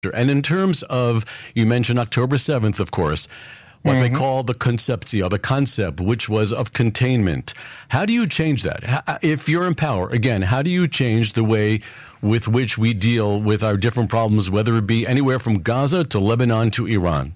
And in terms of, you mentioned October 7th, of course, what they call the conceptio, the concept, which was of containment. How do you change that? If you're in power, again, how do you change the way with which we deal with our different problems, whether it be anywhere from Gaza to Lebanon to Iran?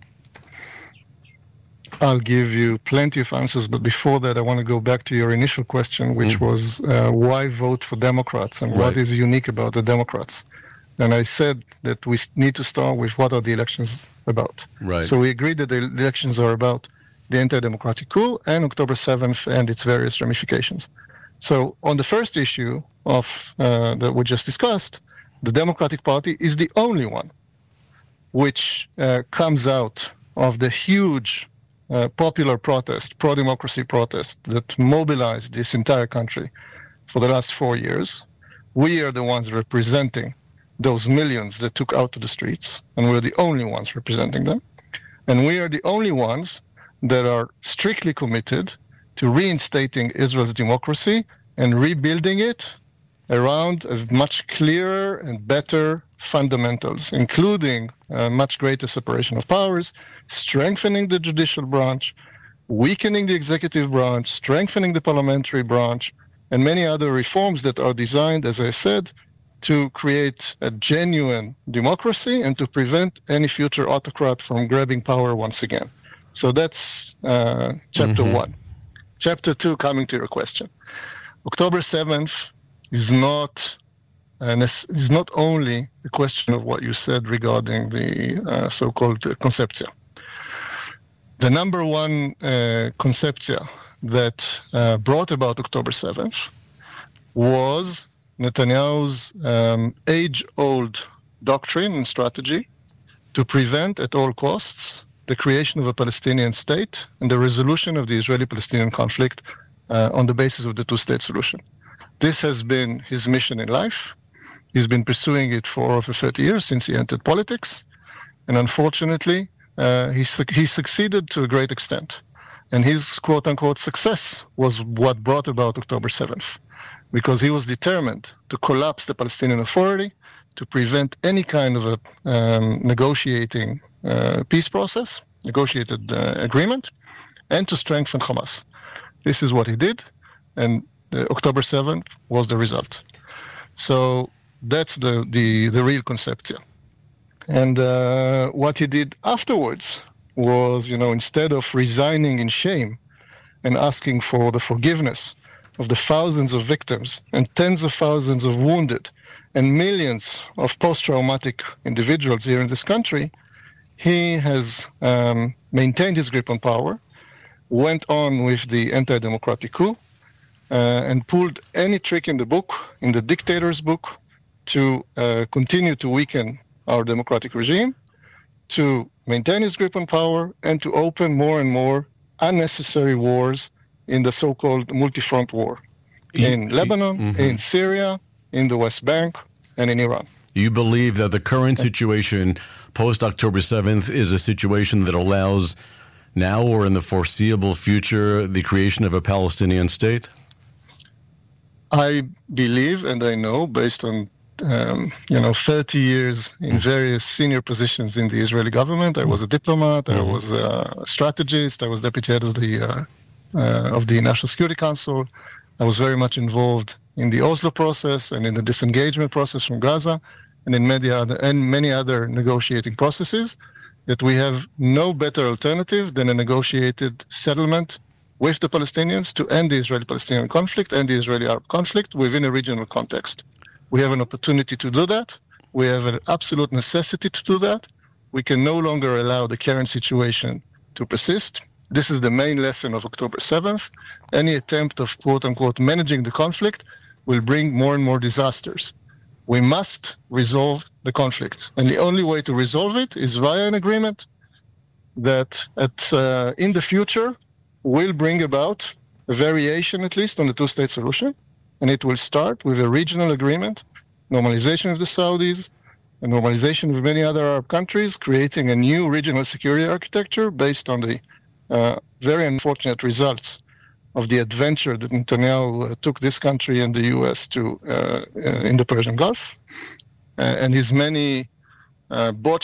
I'll give you plenty of answers, but before that, I want to go back to your initial question, which was why vote for Democrats and what is unique about the Democrats? And I said that we need to start with what are the elections about. Right. So we agreed that the elections are about the anti-democratic coup and October 7th and its various ramifications. So on the first issue of that we just discussed, the Democratic Party is the only one which comes out of the huge popular protest, pro-democracy protest that mobilized this entire country for the last 4 years. We are the ones representing those millions that took out to the streets, and we're the only ones representing them. And we are the only ones that are strictly committed to reinstating Israel's democracy and rebuilding it around a much clearer and better fundamentals, including much greater separation of powers, strengthening the judicial branch, weakening the executive branch, strengthening the parliamentary branch, and many other reforms that are designed, as I said, to create a genuine democracy and to prevent any future autocrat from grabbing power once again. So that's chapter 1. Chapter 2, coming to your question. October 7th is not only a question of what you said regarding the so-called conceptia. The number one conceptia that brought about October 7th was Netanyahu's age-old doctrine and strategy to prevent at all costs the creation of a Palestinian state and the resolution of the Israeli-Palestinian conflict on the basis of the two-state solution. This has been his mission in life. He's been pursuing it for over 30 years since he entered politics. And unfortunately, he succeeded to a great extent. And his quote-unquote success was what brought about October 7th, because he was determined to collapse the Palestinian Authority, to prevent any kind of a negotiating peace process, negotiated agreement, and to strengthen Hamas. This is what he did, and October 7th was the result. So that's the real conception. And what he did afterwards was, instead of resigning in shame and asking for the forgiveness of the thousands of victims and tens of thousands of wounded and millions of post-traumatic individuals here in this country, he has maintained his grip on power, went on with the anti-democratic coup, and pulled any trick in the book, in the dictator's book, to continue to weaken our democratic regime, to maintain his grip on power, and to open more and more unnecessary wars in the so-called multi-front war in Lebanon, in Syria, in the West Bank, and in Iran. You believe that the current situation post-October 7th is a situation that allows now or in the foreseeable future the creation of a Palestinian state? I believe and I know, based on 30 years in various senior positions in the Israeli government. I was a diplomat, I was a strategist, I was deputy head of the National Security Council. I was very much involved in the Oslo process and in the disengagement process from Gaza and in many other negotiating processes, that we have no better alternative than a negotiated settlement with the Palestinians to end the Israeli-Palestinian conflict and the Israeli-Arab conflict within a regional context. We have an opportunity to do that. We have an absolute necessity to do that. We can no longer allow the current situation to persist. This is the main lesson of October 7th. Any attempt of quote-unquote managing the conflict will bring more and more disasters. We must resolve the conflict. And the only way to resolve it is via an agreement that in the future will bring about a variation, at least, on the two-state solution. And it will start with a regional agreement, normalization of the Saudis, a normalization of many other Arab countries, creating a new regional security architecture based on the very unfortunate results of the adventure that Netanyahu took this country and the U.S. to in the Persian Gulf, and his many both